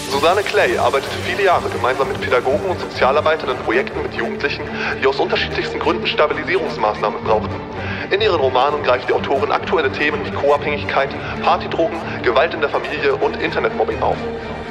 Susanne Clay arbeitete viele Jahre gemeinsam mit Pädagogen und Sozialarbeitern in Projekten mit Jugendlichen, die aus unterschiedlichsten Gründen Stabilisierungsmaßnahmen brauchten. In ihren Romanen greift die Autorin aktuelle Themen wie Co-Abhängigkeit, Partydrogen, Gewalt in der Familie und Internetmobbing auf.